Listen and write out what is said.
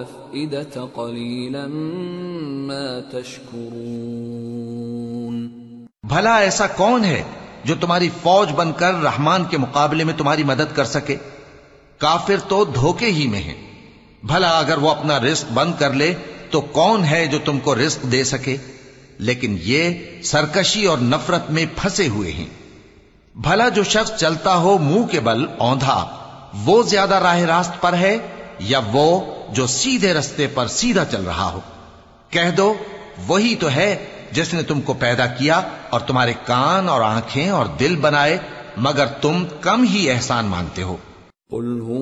الْأَفْئِدَةَ قَلِيلًا مَا تَشْكُرُونَ। भला ऐसा कौन है जो तुम्हारी फौज बनकर रहमान के मुकाबले में तुम्हारी मदद कर सके? काफिर तो धोखे ही में है। भला अगर वो अपना रिस्क बंद कर ले तो कौन है जो तुमको रिस्क दे सके? लेकिन ये सरकशी और नफरत में फंसे हुए हैं। भला जो शख्स चलता हो मुंह के बल औंधा, वो ज्यादा राह रास्त पर है या वो जो सीधे रस्ते पर सीधा चल रहा हो? कह दो, वही तो है जिसने तुमको पैदा किया और तुम्हारे कान और आंखें और दिल बनाए, मगर तुम कम ही एहसान मानते हो।